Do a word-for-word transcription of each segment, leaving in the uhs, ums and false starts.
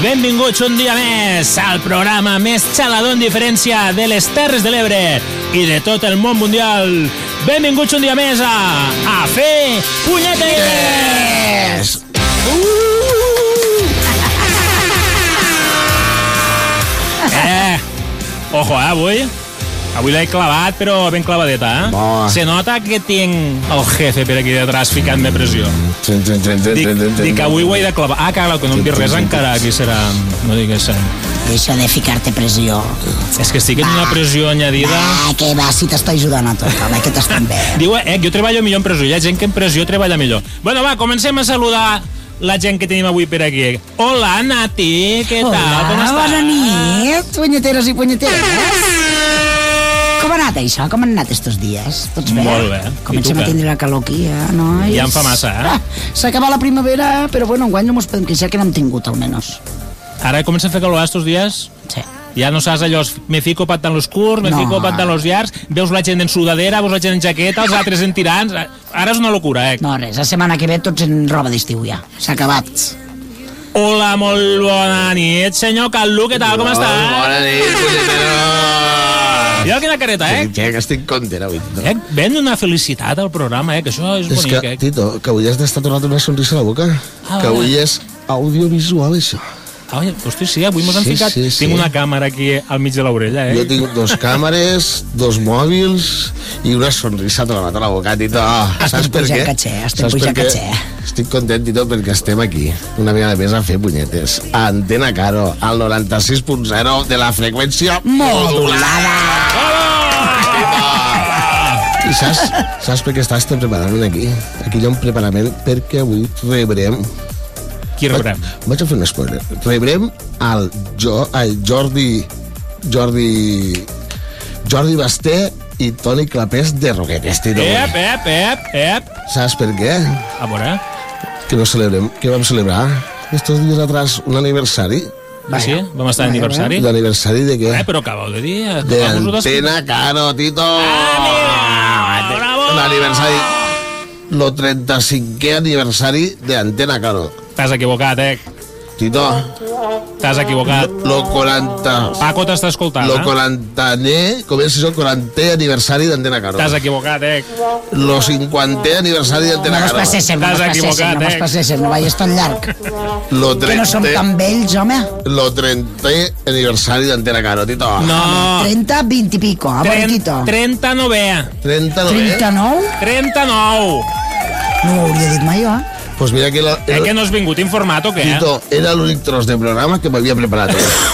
benvinguts un dia més al programa més xalador en diferència de les Terres de l'Ebre i de tot el món mundial. Benvinguts un dia més a, a fer punyetes! Uh! Eh, ojo, eh, avui... Avui l'he clavat, però ben clavadeta, eh? Bo. Se nota que tinc el jefe per aquí detrás ficant-me pressió. Dic, dic avui ho he de clavar. Ah, clar, que no em dic res encara. Aquí serà... No digues... Deixa de ficar-te pressió. És que estic en una pressió añadida... Va, que va, si t'està ajudant a tot, home, que t'estan bé. Diu, eh, jo treballo millor en pressió. Hi ha gent que en pressió treballa millor. Bueno, va, comencem a saludar la gent que tenim avui per aquí. Hola, Nati, què tal? Com estàs? Hola, bona nit, punyeteros i punyeteres. Com ha anat això? Com han anat estos dies? Tots bé? Molt bé. Comencem a tindre la calor aquí, eh, nois? Ja en fa massa, eh? Ah, s'acaba la primavera, però bueno, enguany no mos podem queixar que n'hem tingut, almenys. Ara comença a fer calor estos dies? Sí. Ja no saps allò, me fico pantalones curts, me No. fico pantalones llargs, veus la gent en sudadera, veus la gent en jaqueta, els altres en tirants... Ara és una locura, eh? No, res, la setmana que ve tots en roba d'estiu ja. S'ha acabat. Hola, molt bona nit, senyor Callu, què tal, com estàs? Bona nit, punyetero! Mira quina careta, eh? Que, que estic content avui. No? Eh, ven una felicitat al programa, eh? Que això és És bonic, que, eh? Tito, que avui has d'estar tornant una sonrisa a la boca. Ah, que vale. avui és audiovisual, això. Ah, hosti, sí, avui mos han Sí, ficat... sí, sí. Tinc una càmera aquí al mig de l'orella, eh? Jo tinc dos càmeres, dos mòbils i una sonrisa tornant a la boca, Tito. Saps per pujant què? caché, estem Saps pujant per què? caché. Estic content, Tito, perquè estem aquí, una vegada més a fer punyetes. A Antena Caro, al noranta-sis punt zero de la freqüència modulada. I saps, saps per què estàs preparant aquí? Aquí hi ha un preparament perquè avui rebrem... Qui rebrem? Vaig, vaig a fer un spoiler. Rebrem el, jo, el Jordi... Jordi... Jordi Basté i Toni Clapés de Roquetes, Tito. Ep, ep, ep, ep. Saps per què? A veure... Que no celebrem, que vam celebrar estos dies atrás un aniversari. Ah, sí? Vam estar d'aniversari? L'aniversari de què? Eh, però acabeu de dir... De Antena Caro, Tito. Ah, bravo! L'aniversari... Lo trenta-cinquè aniversari de Antena Caro. T'has equivocat, eh? Tito, T'has equivocat. lo quaranta... Paco t'està escoltant, Lo eh? quarantaner, comença el quarantè aniversari d'Antena Caro. T'has equivocat, eh? Lo cinquantè aniversari No d'Antena mos Caro. passéssim, no T'has mos passéssim, equivocat, no mos eh? passéssim, no vayas tan llarg. Lo Que no som trentè, tan vells, home. lo trentè aniversari d'Antena Caro, Tito. No. trenta, vint i pico, a veure, Tito. trenta-nou. trenta-nou. trenta-nou? trenta-nou. No ho hauria dit mai, jo, eh? Pues mira que... La, Eh, que no has vingut informat o què? Tito, era l'únic tros de programa que m'havia preparat.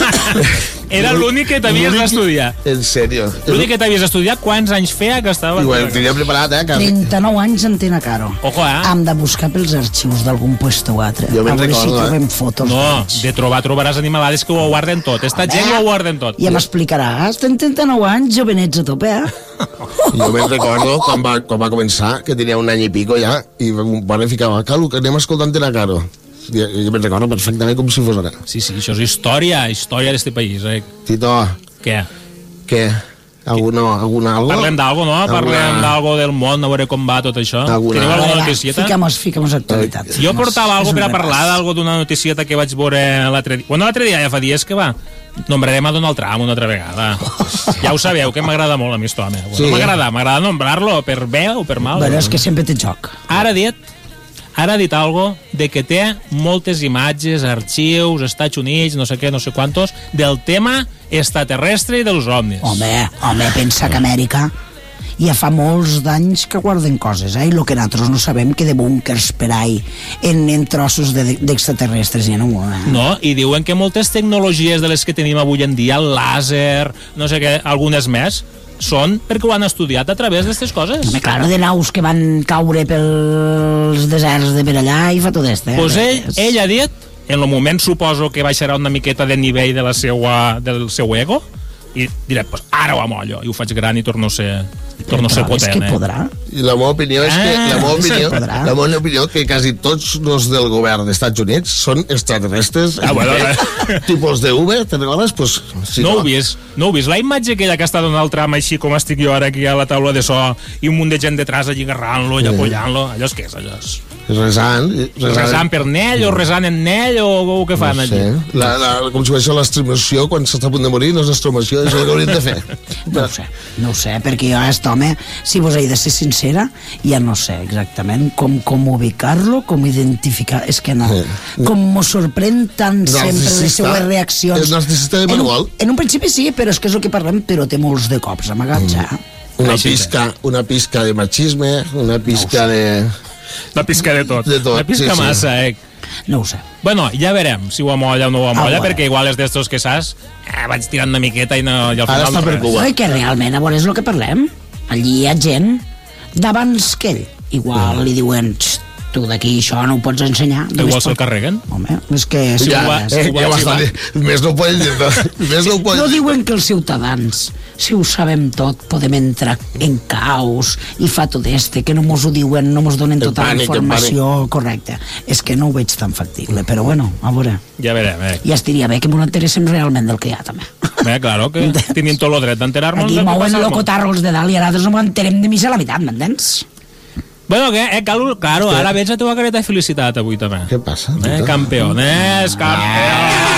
Era l'únic que t'havies L'únic- d'estudiar. En sèrio. L'únic que t'havies d'estudiar, quants anys feia que estava... Igual, tenia preparat, eh? Que... trenta-nou anys Antena Caro. Ojo, eh? Hem de buscar pels arxius d'algun puesto o altre. Jo me'n a veure si recordo, eh? trobem fotos. No, d'ells. de trobar trobaràs animalades que ho guarden tot. Esta gent ho guarden tot. Ja m'explicaràs, tens trenta-nou anys, jovenets a tope, eh? Jo me'n recordo quan va, quan va començar, que tenia un any i pico ja, i un pare ficava, Calu, que anem a escoltar Antena Caro. Jo, jo me'n recordo perfectament com si fos ara. Sí, sí, això és història, història d'este país, eh? Tito, Què? què? Alguna, alguna algo? Parlem d'algo, no? Parlem d'algo del món, a veure com va tot això. Alguna- Teniu A alguna veure, noticieta? Ficamos, ficamos actualitat. Jo portava algo És un per a repàs. parlar d'algo d'una noticieta que vaig veure l'altre dia. Bueno, l'altre dia ja fa dies que va. Nombrarem a Donald Trump una altra vegada. Ja ho sabeu, que m'agrada molt a mi, esto, home. Bueno, Sí. no m'agrada, m'agrada nombrar-lo per bé o per mal. Bueno, és que sempre té joc. Ara ha dit, ara ha dit algo de que té moltes imatges, arxius, Estats Units, no sé què, no sé quantos, del tema extraterrestre i dels ovnis. Home, home, pensa que Amèrica ja fa molts d'anys que guarden coses, eh? I el que nosaltres no sabem que de búnkers per ahí en, en trossos de- d'extraterrestres ja no, eh? No, i diuen que moltes tecnologies de les que tenim avui en dia, el làser, no sé què, algunes més, són perquè ho han estudiat a través d'aquestes coses. Home, claro, de naus que van caure pels deserts de per allà i fa tot este. Eh? Pues ell, És- ell ha dit, en el moment suposo que baixarà una miqueta de nivell de la seua, del seu ego, i diré, pues ara ho amollo, i ho faig gran i torno a ser torno a ser Però és potent, que eh? podrà. I la meva opinió és que Ah, la meva opinió, podrà. la meva opinió que quasi tots els del govern dels Estats Units són extraterrestres. Ah, bueno, eh. tipus de Uber, te'n recordes? Pues, sí, No ho he vist, no ho he vist. La imatge aquella que està Donald Trump així com estic jo ara aquí a la taula de so i un munt de gent detrás allí agarrant-lo i apoyant-lo, allò és què és, allò és? Resant, resant, Resant per Nell o resant en Nell o, o què fan no allí? sé. La, la, com si fos l'estromació quan s'està a punt de morir, no és l'estromació, és el que hauríem de fer. No ho sé, no ho sé, perquè jo a aquest home, si vos he de ser sincera, ja no sé exactament com, com ubicar-lo, com identificar... És que no. Sí. Com m'ho sorprèn tant sempre les Narcisista. seues reaccions. És narcisista de en, manual. un, en un principi sí, però és que és el que parlem, però té molts de cops amagats, ja. Una Així pisca, una pisca de machisme, una pisca de... Una pisca de tot. De tot, Una pisca sí, sí. massa, eh? No ho sé. Bueno, ja verem si ho amolla o no ho amolla, Ah, perquè igual és d'estos que saps, eh, vaig tirant una miqueta i, no, i al Ara final està no per res. Cuba. Oi, que realment, a veure, és el que parlem. Allí hi ha gent d'abans que ell. Igual li diuen, "Xt, tu d'aquí això no ho pots ensenyar. Igual Només se'l pot-" carreguen. Home, és que... Si Ja, ho va, vas- Eh, ho ja vaig m'està dir, dient. Més no ho poden dir. Més no ho poden No dir. diuen que els ciutadans, si ho sabem tot, podem entrar en caos i fa tot este, que no mos ho diuen, no mos donen El tota pànic, la informació correcta. És que no ho veig tan factible, però bueno, a veure, Ja verem, eh? ja estaria bé que m'ho enteréssim realment del que hi ha, també. Bé, claro, que tenim tot el dret d'enterar-nos Aquí del que mouen passa al món. locotarros de dalt i ara nosaltres no enterem de missa la veritat, m'entens? Bueno, què? Eh, Calu, claro, ara veig la teva careta de felicitat avui també. Què passa? Eh, Tito? campeones, campeones.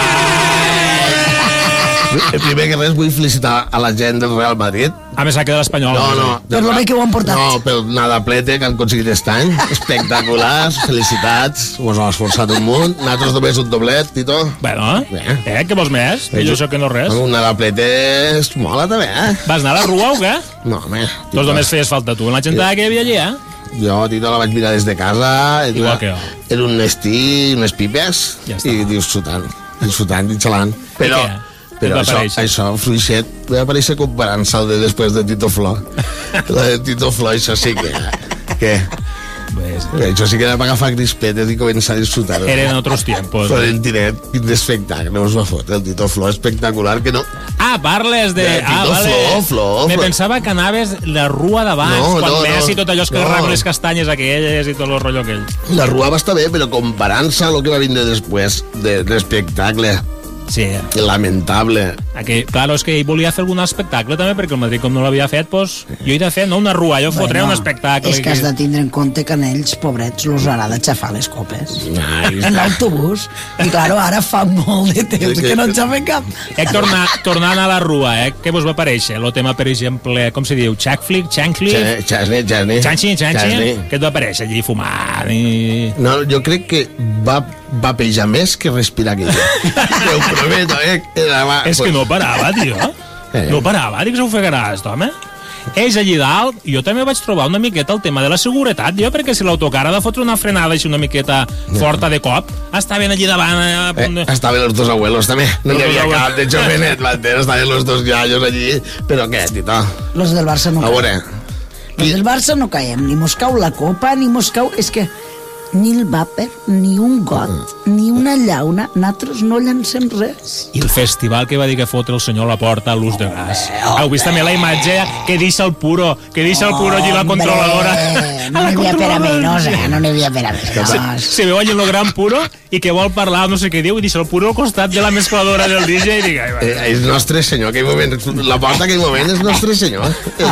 Eh, Primer que res vull felicitar a la gent del Real Madrid. A més, que de l'Espanyol. No, no. Per lo bé que ho han portat. No, pel nadaplete que han aconseguit aquest any. Espectaculars, felicitats. Us heu esforçat un munt. Nosaltres només un doblet, Tito. Bueno, Bé. eh, què vols més? Millor això que no res. Un nadaplete es mola també, eh? Vas anar a la rua o què? No, home. Doncs només feies falta tu. La gent que hi havia allí, eh? Jo, Tito, la vaig mirar des de casa. Era, Igual que jo. Era un estí, unes pipes, Ja està. i disfrutant, disfrutant i xalant. Però, què? Què però va això, aparèixer? això, Fluixet, va aparèixer comparant-se al de després de Tito Flor. La de Tito Flor, això sí que... que Pues, que això sí que era per agafar crispetes i començar a disfrutar. eren otros tiempos. Florentinet, quin espectacle us va fotre, el Tito Flor espectacular, que no... Ah, parles de... De ah, Tito vale. Flor, Flor, Me Flor. pensava que anaves la rua d'abans, No, quan no, Messi no. i tot allò que No. no. les castanyes aquelles i tot el rotllo aquell. La Rua va estar bé, però comparant-se amb el que va vindre després de l'espectacle Sí. lamentable. Aquí, claro, és que ell volia fer algun espectacle també, perquè el Madrid com no l'havia fet, doncs, jo he de fer, no una rua, jo fotré un espectacle. És que has de tindre en compte que en ells, pobrets, los agrada xafar les copes. Ai, En l'autobús. I, claro, ara fa molt de temps És que- que no en xafen cap. Eh, torna, tornant a la rua, eh, què vos va aparèixer? El tema, per exemple, com se diu? Chackflick? Chancliff? Chasney, Chasney. Chanchi, Chanchi? Chasney. Què et va aparèixer allí fumant? I... No, jo crec que va, va pejar més que respirar aquell. Te ho prometo, eh? Era, va, És que no parava, tio. Eh. No parava, dic, s'ofegarà, aquest home. Ells allí dalt, jo també vaig trobar una miqueta el tema de la seguretat, jo, perquè si l'autocar ha de fotre una frenada així una miqueta forta de cop, estaven allí davant eh, a punt de... Eh, estaven los dos abuelos també. No Los hi havia dos cap de jovenet, m'entens? Estaven los dos gallos allí. Però què, Tito? Los del Barça no A caiem. veure, Los del Barça no caiem. Ni mos cau la copa, ni mos cau... És que ni el vàper, ni un got, ni una llauna, nosaltres no llancem res. I el festival que va dir que fotre el senyor a la porta a l'ús de gas. Heu vist també la imatge que deixa el puro, que deixa el puro allí la controladora. Hombre, no n'hi havia per a menys, eh? No n'hi havia per a menys. Se veu allí el gran puro i que vol parlar, no sé què diu, i deixa el puro al costat de la mescladora del D J i dic, ai, va. eh, és nostre senyor, aquell moment, la porta aquell moment és nostre senyor.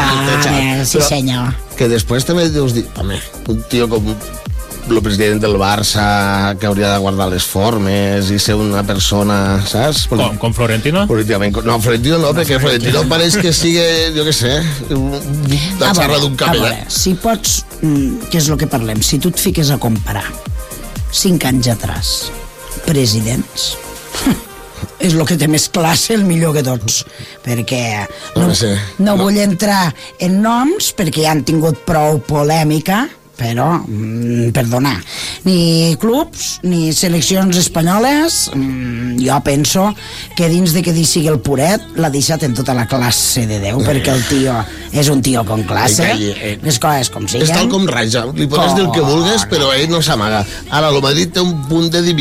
Ah, sí Però senyor. que després també deus dir, home, un tio com el president del Barça que hauria de guardar les formes i ser una persona, saps? Com, com Florentino? Políticament, no, Florentino no, perquè Florentino pareix que sigui, jo què sé, la A xarra veure, d'un a capellà. veure, si pots, mm, què és el que parlem, si tu et fiques a comparar cinc anys atrás presidents, és el que té més classe, el millor que tots, perquè no, No sé. no vull entrar en noms perquè ja han tingut prou polèmica, però, mm, perdona, ni clubs, ni seleccions espanyoles, mm, jo penso que dins de que hi sigui el puret, l'ha deixat en tota la classe de Déu, perquè el tio és un tio con classe, Ai, calli, eh. les coses com siguen. És tal com raja, li pots dir el que vulguis, però ell no s'amaga. Ara, el Madrid té un punt de diví,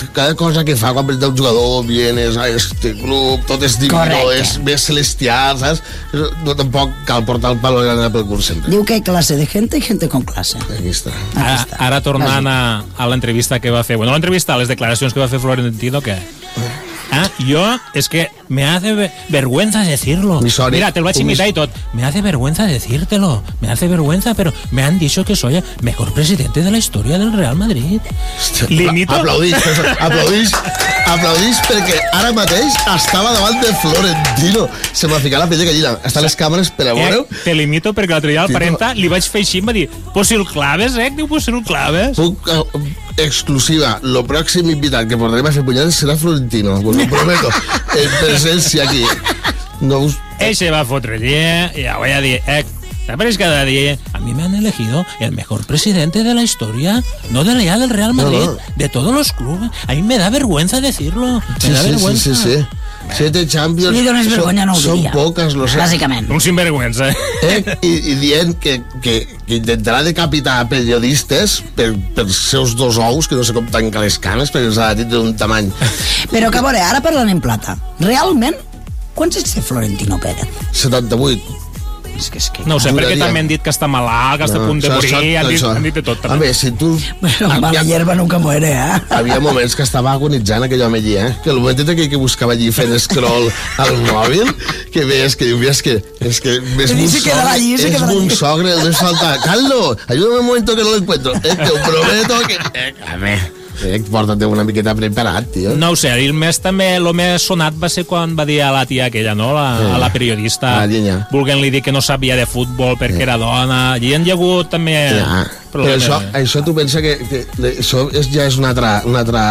cada cosa que fa quan presenta un jugador, vienes a este club, tot és divino, Correcte. és més celestial, saps? No, tampoc cal portar el palo de pel cul sempre. Diu que hay clase de gente y gente con clase. Aquí està. Ara, ara tornant a, a l'entrevista que va fer, bueno, l'entrevista, a les declaracions que va fer Florentino, que... Ah, yo, es que me hace ve- vergüenza decirlo. Mi sorry. Mira, te lo vaig Un imitar mis- y todo. Me hace vergüenza decírtelo. Me hace vergüenza, pero me han dicho que soy el mejor presidente de la historia del Real Madrid. Limito... Aplaudís, aplaudís, aplaudís perquè ara mateix estava davant de Florentino. Se m'ha ficat la pell de gallina. Estan les càmeres per a veure. Eh, te limito perquè l'altre dia al Tito. Parenta li vaig fer així i em va dir, pues si el claves, eh? Diu, pues si el claves. Puc, eh, exclusiva, lo pròxim invitat que portarem a fer punyades serà Florentino, us ho prometo, en presència aquí. No us... Ell se va fotre allí i ja voy a dir, eh, ¿sabes cada día? A mí me han elegido el mejor presidente de la historia, no de la ya del Real Madrid, No, no. de todos los clubes. A mí me da vergüenza decirlo. Me Sí, da sí, sí, vergüenza. sí, sí. Siete Champions Si li dones són- vergonya no ho són diria. poques, lo sé. Bàsicament. Un sinvergüenza. Eh? I, i dient que, que, que intentarà decapitar periodistes per, per seus dos ous, que no sé com tanca les cames, perquè els ha de tindre un tamany. Però que a veure, ara parlant en plata, realment, quants anys té Florentino Pérez? setanta-vuit. És que és que... No ho sé, perquè Juraria. també han dit que està malalt, que està a punt de això- morir, això- han, dit, això. han dit de tot. A També. veure, si tu... Bueno, mala Havia- hierba nunca muere, eh? Havia moments que estava agonitzant aquell home allí, eh? Que el moment que, que buscava allí fent scroll al mòbil, que veies que dius que és que és Però mon se quedarà sogre, allí, se és quedarà mon allí. sogre, el més falta. Carlos, ayúdame un momento que no lo encuentro. Eh, te ho prometo que... Eh, a veure, eh, porta't una miqueta preparat, tio. No ho sé, el més també, el més sonat va ser quan va dir a la tia aquella, no? La, Sí. a la periodista, A la llenya. volguent-li dir que no sabia de futbol perquè era dona. Allí han hi ha hagut també... Ja. Però problemes. això, això tu pensa que, que això és, ja és un altre, un altre,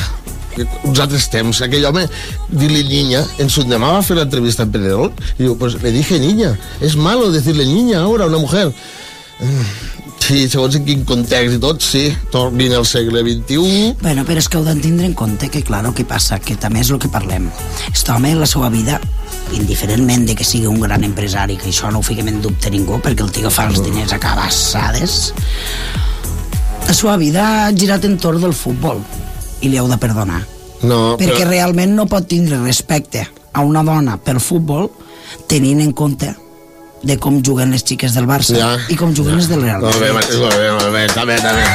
uns altres temps. Aquell home, dir-li niña, en su demà va fer l'entrevista en Pedrerol i diu, pues le dije niña, es malo decirle niña ahora a una mujer. Sí, segons en quin context i tot, sí, tornin al segle vint-i-u. Bueno, però és que heu d'entendre en compte que, claro, què passa? Que també és el que parlem. Aquest home, la seva vida, indiferentment de que sigui un gran empresari, que això no ho fiquem en dubte ningú, perquè el tio fa els diners a cabassades, la seva vida ha girat entorn del futbol, i li heu de perdonar. No, Perquè però... realment no pot tindre respecte a una dona pel futbol tenint en compte de com juguen les xiques del Barça Ja, i com juguen ja. les del Real Molt bé, Madrid. molt bé, molt bé, també, també.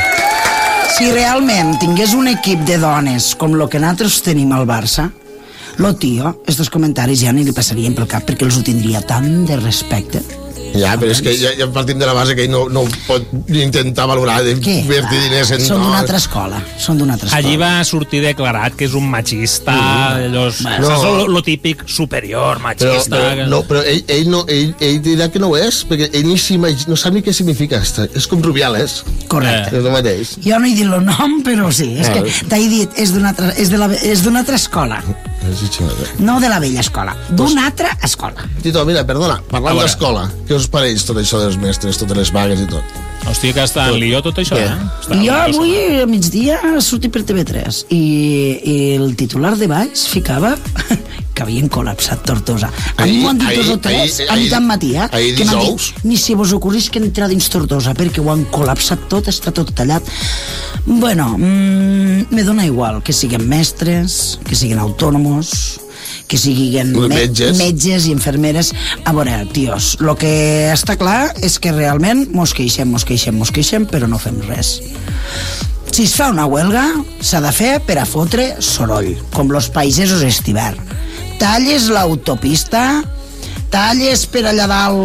Si realment tingués un equip de dones com el que nosaltres tenim al Barça, lo tio, estos comentaris ja ni li passarien pel cap perquè els ho tindria tant de respecte. Ja, però és que ja, ja partim de la base que ell no, no pot intentar valorar de Què? invertir diners en... Són d'una no. altra escola. Són d'una altra escola. Allí va sortir declarat que és un machista, allòs, No. no. Saps lo, lo típic superior, Però, machista... però, no, però ell, ell, no, ell, ell dirà que no ho és, perquè ell ni s'imagi- no sap ni què significa. És com Rubiales. Correcte. És el mateix. Jo no he dit el nom, però sí. És Ah. que t'he dit, és d'una altra, és de la, és d'una altra escola. És xinada. No de la vella escola. D'una altra escola. Tito, mira, perdona, A parlant veure. d'escola, què us pareix tot això dels mestres, totes les vagues i tot? Hòstia, que està en lío tot això, Què? eh? Està I jo molt avui sonat. a migdia sorti per T V tres i, i el titular de baix ficava que havien col·lapsat Tortosa. A mi Ahir- m'ho han dit dos ahir- o tres ahir- a nit al matí, eh? ahir que m'han dijous. dit, ni se vos ocorrís que entrar dins Tortosa perquè ho han col·lapsat tot, està tot tallat. Bueno, mmm, me dona igual que siguin mestres, que siguin autònomos, que siguin me Metges. metges i infermeres. A veure, tios, el que està clar és que realment mos queixem, mos queixem, mos queixem, però no fem res. Si es fa una huelga, s'ha de fer per a fotre soroll, com los pagesos estivar. Talles l'autopista, talles per allà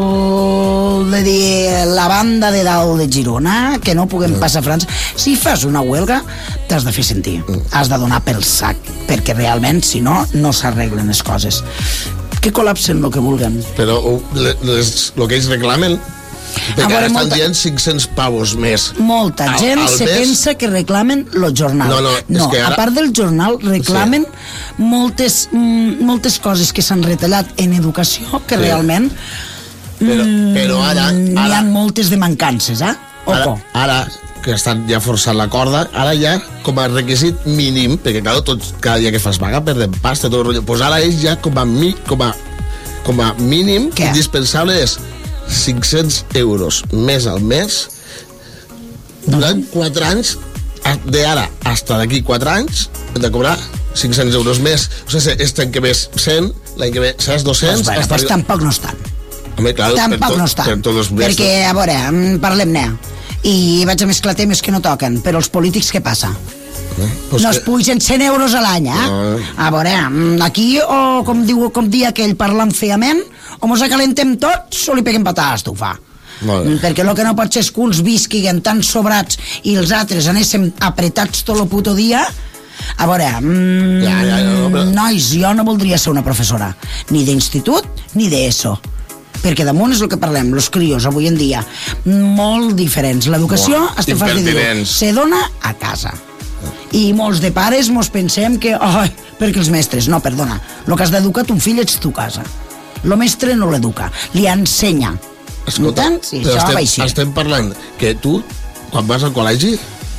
dalt de dir la banda de dalt de Girona, que no puguem passar a França. Si fas una huelga, t'has de fer sentir, has de donar pel sac, perquè realment, si no, no s'arreglen les coses. Que col·lapsen el que vulguen. Però uh, le- les, el que ells reclamen, perquè veure, ara estan molta- dient cinc-cents pavos més. Molta Al- gent al se mes. pensa que reclamen el jornal. No, no, és que ara- a part del jornal, reclamen moltes, mm, moltes coses que s'han retallat en educació que Sí. realment Però, però ara, n'hi ha ara, moltes de mancances, eh? ara, Ojo. ara que estan ja forçant la corda, ara ja com a requisit mínim, perquè clar, tots, cada dia que fas vaga perden pasta, tot el rotllo, doncs ara és ja com a, mi, com a, com a mínim Què? indispensable és cinc-cents euros més al mes durant quatre anys d'ara hasta d'aquí quatre anys hem de cobrar cinc-cents euros més. O sigui, este any que ve cent, l'any que ve seràs dos-cents... Pues bueno, pues tampoc no estan. Home, clar, tampoc per to, no estan. Per tots els mesos. Perquè, a veure, parlem-ne. I vaig a mesclar temes que no toquen. Però els polítics, què passa? Eh? Pues no que... es pugen cent euros a l'any, eh? No. A veure, aquí, o com diu com dia aquell parlant feament, o mos acalentem tots o li peguem patada a l'estufa. Perquè el que no pot ser és que uns visquin tan sobrats i els altres anéssim apretats tot el puto dia. A veure, mmm, ja, ja, ja, no, però... nois, jo no voldria ser una professora ni d'institut ni d'ESO, perquè damunt és el que parlem, els crios avui en dia molt diferents. L'educació es fa de dir, se dona a casa i molts de pares mos pensem que oh, perquè els mestres, no, perdona, el que has d'educar ton fill ets tu casa, el mestre no l'educa, li ensenya. Escolta, sí, però estem, estem parlant que tu, quan vas al col·legi,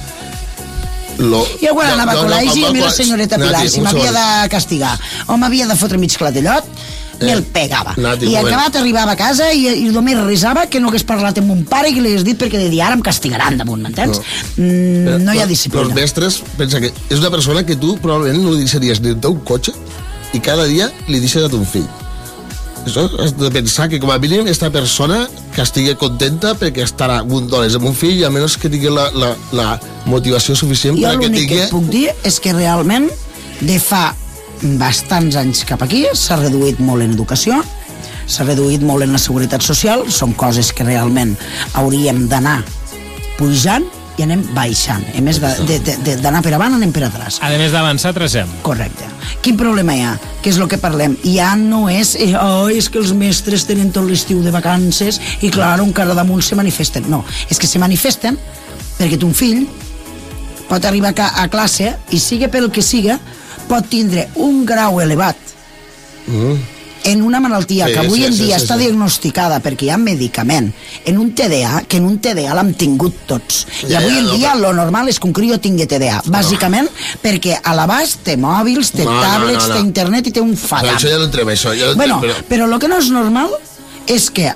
lo... jo quan anava no, al col·legi, no, a mi la senyoreta Pilar, Nati, si m'havia de castigar o m'havia de fotre mig clatellot, eh, me'l pegava. Nati, i acabat arribava a casa i, i només risava que no hagués parlat amb mon pare i que li hagués dit perquè de dir ara em castigaran damunt, m'entens? No, mm, però, no hi ha disciplina. Els mestres, pensa que és una persona que tu probablement no li deixaries ni un cotxe i cada dia li deixes a ton fill. Això has de pensar que com a mínim esta persona que estigui contenta perquè estarà un dòlars amb un fill i almenys que tingui la, la, la motivació suficient jo perquè tingui... Jo l'únic que et puc dir és que realment de fa bastants anys cap aquí s'ha reduït molt en educació, s'ha reduït molt en la seguretat social, són coses que realment hauríem d'anar pujant i anem baixant. A més d'anar per avant, anem per atràs. A més d'avançar, tracem. Correcte. Quin problema hi ha? Què és el que parlem? Ja no és, eh, oh, és que els mestres tenen tot l'estiu de vacances i clar, encara damunt se manifesten. No, és que se manifesten perquè ton fill pot arribar a classe i siga pel que siga, pot tindre un grau elevat mm. en una malaltia sí, que avui sí, en dia sí, està sí. diagnosticada perquè hi ha medicament, en un T D A, que en un T D A l'hem tingut tots. I ja, avui en dia no, però... lo normal és que un crio tingui T D A, bàsicament no. perquè a l'abast té mòbils, té no, tablets, no, no, no. té internet i té un fallat. Però això ja no entrem, això. Ja no bueno, però... però el que no és normal és que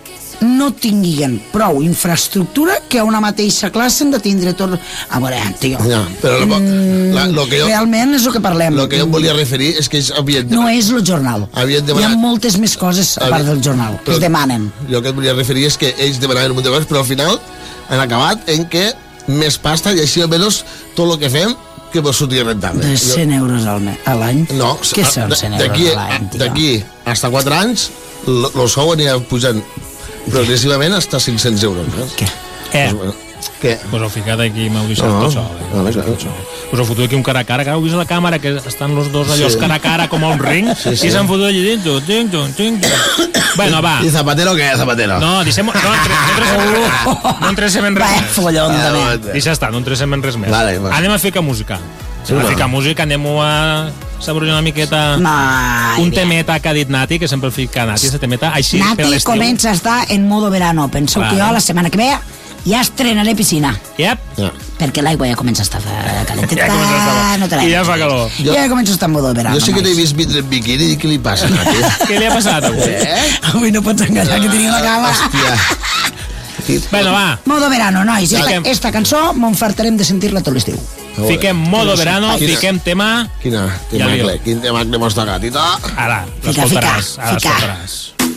no tinguin prou infraestructura que a una mateixa classe hem de tindre tot... A veure, tio... Ja, però la, la, lo que jo, realment és el que parlem. El que jo em volia referir és que ells havien... No és el jornal. Demanat, hi ha moltes més coses a part del jornal que es demanen. Jo el que et volia referir és que ells demanaven un munt de coses, però al final han acabat en que més pasta i així almenys tot el que fem que vos sortia rentable. De cent euros al a l'any? No. Què són cent euros a l'any, tio? D'aquí fins a quatre anys el sou anirà pujant progressivament hasta cinc-cents euros. Eh? Què? Eh. Pues, què? Pues ho ficat aquí, m'heu deixat no, tot sol. Eh? No, no, no. Pues ho fotut aquí un cara a cara, que heu vist la càmera, que estan los dos allò sí. cara a cara com a un ring, sí, sí. i s'han fotut allí dintre. Ting, ting, ting, ting. Bueno, va. I Zapatero què, Zapatero? No, deixem... No, no entresem en res més. Follon, també. Deixa estar, no entresem en res més. Vale, vale. Anem a ficar música. Sí, anem a ficar música, anem a saborejar una miqueta Mai un bé. temeta que ha dit Nati, que sempre el fica Nati, este temeta, així Nati per l'estiu. comença a estar en modo verano. Penseu vale. que jo la setmana que ve ja estrenaré piscina. Yep. Ja. Perquè l'aigua ja comença a estar calentita. Ja no I ja fa calor. Jo, ja comença a estar en modo verano. Jo sí que t'he vist vindre en biquini i què li passa, Nati? Què li ha passat avui? Eh? Avui no pots enganyar que tenia la cama. Hòstia. Bueno, va. Modo verano, nois. Esta, Fiquem... esta cançó m'enfartarem de sentir-la tot l'estiu. Fiquem modo verano, Quina? fiquem tema... Quina? Ja Quin tema que mos toca, Tito? Ara, l'escoltaràs. Ara l'escoltaràs.